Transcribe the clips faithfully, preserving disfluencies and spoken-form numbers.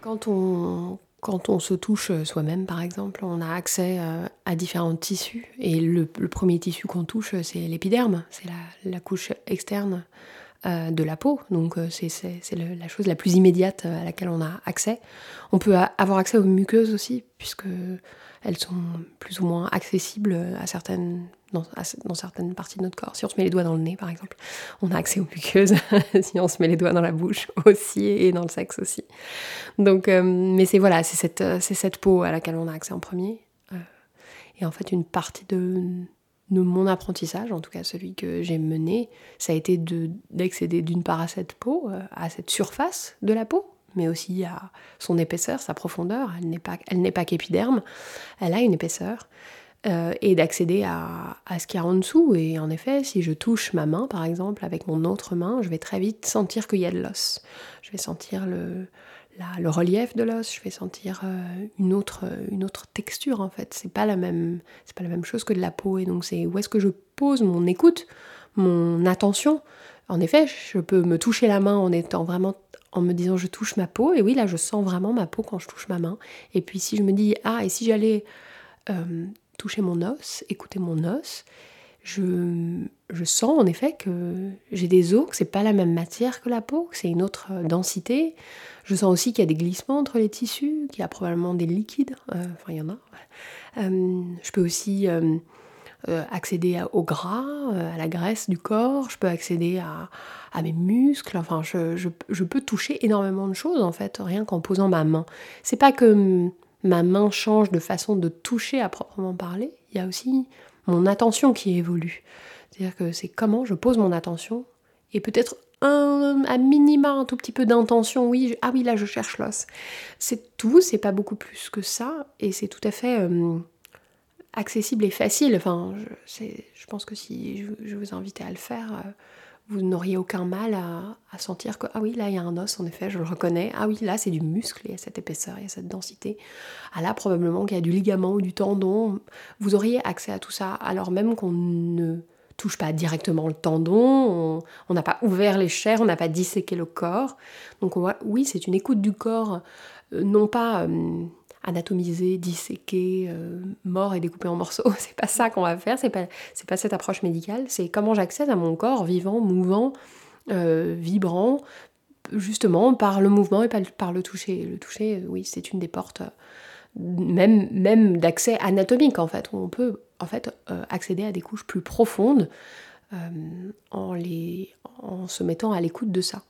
Quand on, quand on se touche soi-même, par exemple, on a accès euh, à différents tissus. Et le, le premier tissu qu'on touche, c'est l'épiderme, c'est la, la couche externe euh, de la peau. Donc euh, c'est, c'est, c'est le, la chose la plus immédiate à laquelle on a accès. On peut a, avoir accès aux muqueuses aussi, puisque elles sont plus ou moins accessibles à certaines, dans, à, dans certaines parties de notre corps. Si on se met les doigts dans le nez, par exemple, on a accès aux muqueuses. Si on se met les doigts dans la bouche aussi, et dans le sexe aussi. Donc, euh, mais c'est voilà, c'est cette, c'est cette peau à laquelle on a accès en premier. Euh, et en fait, une partie de, de mon apprentissage, en tout cas celui que j'ai mené, ça a été de, d'accéder d'une part à cette peau, euh, à cette surface de la peau, mais aussi à son épaisseur, sa profondeur. Elle n'est pas, elle n'est pas qu'épiderme, elle a une épaisseur. Euh, et d'accéder à, à ce qu'il y a en dessous. Et en effet, si je touche ma main, par exemple, avec mon autre main, je vais très vite sentir qu'il y a de l'os. Je vais sentir le, la, le relief de l'os, je vais sentir euh, une, autre, une autre texture, en fait. C'est pas la même, c'est pas la même chose que de la peau. Et donc, c'est où est-ce que je pose mon écoute, mon attention. En effet, je peux me toucher la main en étant vraiment... en me disant je touche ma peau. Et oui, là, je sens vraiment ma peau quand je touche ma main. Et puis, si je me dis, ah, et si j'allais... Euh, toucher mon os, écouter mon os, je, je sens en effet que j'ai des os, que c'est pas la même matière que la peau, que c'est une autre densité. Je sens aussi qu'il y a des glissements entre les tissus, qu'il y a probablement des liquides, euh, enfin il y en a. Euh, je peux aussi euh, euh, accéder à, au gras, euh, à la graisse du corps, je peux accéder à, à mes muscles, enfin je, je, je peux toucher énormément de choses en fait, rien qu'en posant ma main. C'est pas que ma main change de façon de toucher à proprement parler, il y a aussi mon attention qui évolue. C'est-à-dire que c'est comment je pose mon attention, et peut-être un, à minima un tout petit peu d'intention, oui, je, ah oui, là je cherche l'os. C'est tout, c'est pas beaucoup plus que ça, et c'est tout à fait euh, accessible et facile. Enfin, je, c'est, je pense que si je, je vous invitais à le faire... Euh, vous n'auriez aucun mal à, à sentir que, ah oui, là, il y a un os, en effet, je le reconnais. Ah oui, là, c'est du muscle, il y a cette épaisseur, il y a cette densité. Ah là, probablement qu'il y a du ligament ou du tendon. Vous auriez accès à tout ça, alors même qu'on ne touche pas directement le tendon, on n'a pas ouvert les chairs, on n'a pas disséqué le corps. Donc, on voit, oui, c'est une écoute du corps, euh, non pas... Euh, anatomisé, disséqué, euh, mort et découpé en morceaux. C'est pas ça qu'on va faire, c'est pas, c'est pas cette approche médicale, c'est comment j'accède à mon corps vivant, mouvant, euh, vibrant, justement par le mouvement et par, par le toucher. Le toucher, oui, c'est une des portes, euh, même, même d'accès anatomique en fait, où on peut en fait euh, accéder à des couches plus profondes euh, en, les, en se mettant à l'écoute de ça.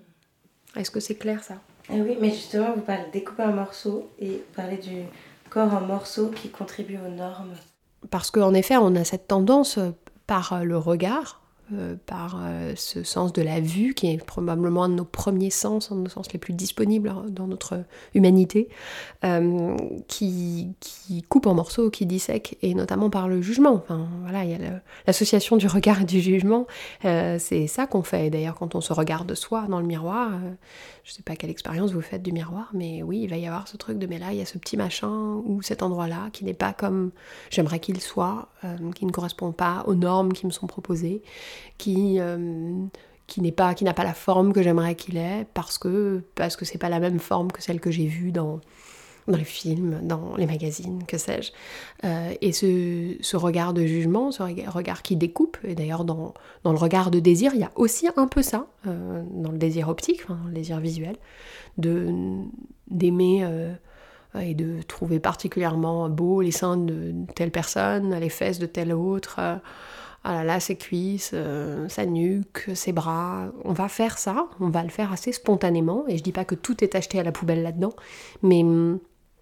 Est-ce que c'est clair ça ? Eh oui, mais justement, vous parlez de découper en morceaux et vous parlez du corps en morceaux qui contribue aux normes. Parce qu'en effet, on a cette tendance par le regard, euh, par euh, ce sens de la vue, qui est probablement un de nos premiers sens, un de nos sens les plus disponibles dans notre humanité, euh, qui, qui coupe en morceaux, qui dissèque, et notamment par le jugement. Enfin, voilà, il y a le, l'association du regard et du jugement, euh, c'est ça qu'on fait. D'ailleurs, quand on se regarde soi dans le miroir, euh, je ne sais pas quelle expérience vous faites du miroir, mais oui, il va y avoir ce truc de, mais là, il y a ce petit machin, ou cet endroit-là, qui n'est pas comme j'aimerais qu'il soit, euh, qui ne correspond pas aux normes qui me sont proposées, qui, euh, qui, n'est pas, qui n'a pas la forme que j'aimerais qu'il ait, parce que, parce que c'est pas la même forme que celle que j'ai vue dans, dans les films, dans les magazines, que sais-je. Euh, et ce, ce regard de jugement, ce regard qui découpe, et d'ailleurs dans, dans le regard de désir, il y a aussi un peu ça, euh, dans le désir optique, enfin, dans le désir visuel, de, d'aimer... Euh, et de trouver particulièrement beau les seins de telle personne, les fesses de telle autre, euh, ah là là, ses cuisses, euh, sa nuque, ses bras. On va faire ça, on va le faire assez spontanément, et je dis pas que tout est acheté à la poubelle là-dedans, mais hum,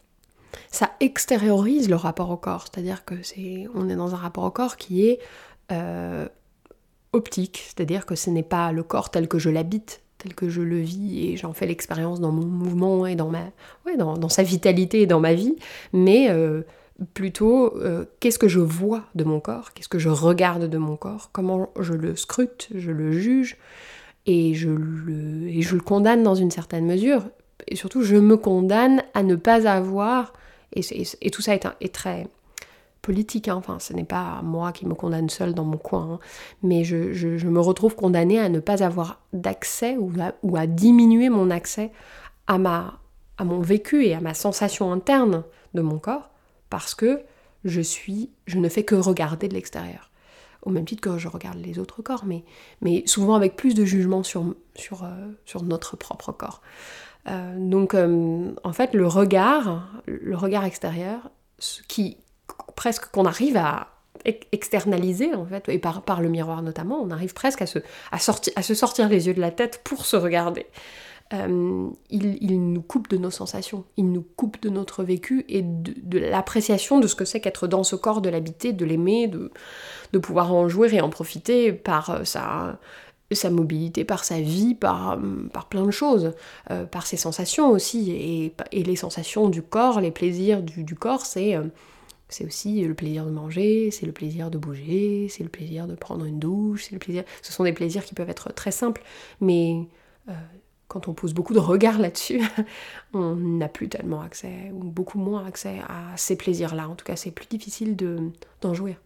ça extériorise le rapport au corps, c'est-à-dire que c'est, on est dans un rapport au corps qui est euh, optique, c'est-à-dire que ce n'est pas le corps tel que je l'habite, tel que je le vis et j'en fais l'expérience dans mon mouvement et dans, ma, ouais, dans, dans sa vitalité et dans ma vie, mais euh, plutôt euh, qu'est-ce que je vois de mon corps, qu'est-ce que je regarde de mon corps, comment je le scrute, je le juge et je le, et je le condamne dans une certaine mesure. Et surtout, je me condamne à ne pas avoir, et, et, et tout ça est, un, est très... politique, hein. Enfin, ce n'est pas moi qui me condamne seule dans mon coin, hein. Mais je, je, je me retrouve condamnée à ne pas avoir d'accès ou à, ou à diminuer mon accès à ma, à mon vécu et à ma sensation interne de mon corps, parce que je suis, je ne fais que regarder de l'extérieur. Au même titre que je regarde les autres corps, mais, mais souvent avec plus de jugement sur, sur, euh, sur notre propre corps. Euh, donc, euh, en fait, le regard, le regard extérieur, ce qui presque qu'on arrive à externaliser, en fait, et par, par le miroir notamment, on arrive presque à se, à, sorti, à se sortir les yeux de la tête pour se regarder. Euh, il, il nous coupe de nos sensations, il nous coupe de notre vécu et de, de l'appréciation de ce que c'est qu'être dans ce corps, de l'habiter, de l'aimer, de, de pouvoir en jouir et en profiter par sa, sa mobilité, par sa vie, par, par plein de choses, euh, par ses sensations aussi, et, et les sensations du corps, les plaisirs du, du corps, c'est, euh, c'est aussi le plaisir de manger, c'est le plaisir de bouger, c'est le plaisir de prendre une douche, c'est le plaisir... Ce sont des plaisirs qui peuvent être très simples, mais... Euh, quand on pose beaucoup de regard là-dessus, on n'a plus tellement accès, ou beaucoup moins accès à ces plaisirs-là. En tout cas, c'est plus difficile de, d'en jouir.